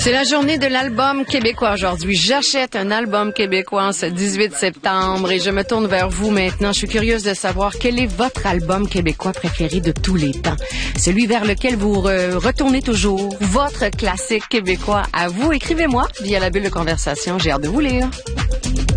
C'est la journée de l'album québécois aujourd'hui. J'achète un album québécois en ce 18 septembre et je me tourne vers vous maintenant. Je suis curieuse de savoir quel est votre album québécois préféré de tous les temps. Celui vers lequel vous retournez toujours. Votre classique québécois à vous. Écrivez-moi via la bulle de conversation. J'ai hâte de vous lire.